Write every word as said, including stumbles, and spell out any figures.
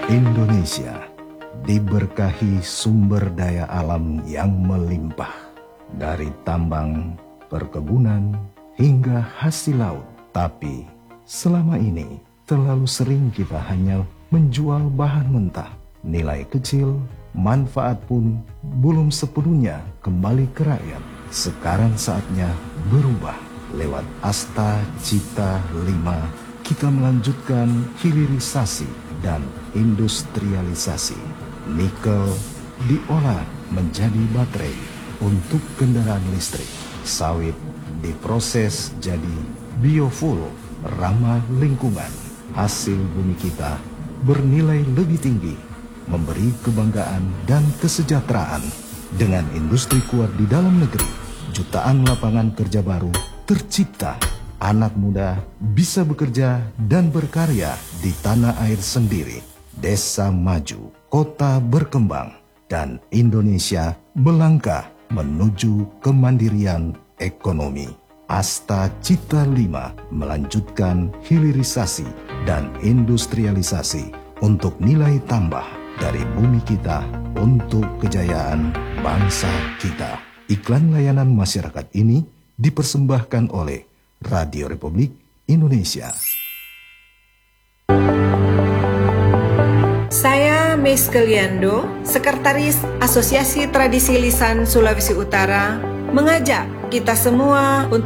Indonesia diberkahi sumber daya alam yang melimpah, dari tambang, perkebunan, hingga hasil laut. Tapi selama ini terlalu sering kita hanya menjual bahan mentah. Nilai kecil, manfaat pun belum sepenuhnya kembali ke rakyat. Sekarang saatnya berubah. Lewat Asta Cita lima, kita melanjutkan hilirisasi dan industrialisasi. Nikel diolah menjadi baterai untuk kendaraan listrik. Sawit diproses jadi biofuel ramah lingkungan. Hasil bumi kita bernilai lebih tinggi, memberi kebanggaan dan kesejahteraan. Dengan industri kuat di dalam negeri, jutaan lapangan kerja baru tercipta. Anak muda bisa bekerja dan berkarya di tanah air sendiri. Desa maju, kota berkembang, dan Indonesia melangkah menuju kemandirian ekonomi. Asta Cita lima melanjutkan hilirisasi dan industrialisasi untuk nilai tambah dari bumi kita untuk kejayaan bangsa kita. Iklan layanan masyarakat ini dipersembahkan oleh Radio Republik Indonesia. Saya Miss Keliando, Sekretaris Asosiasi Tradisi Lisan Sulawesi Utara, mengajak kita semua untuk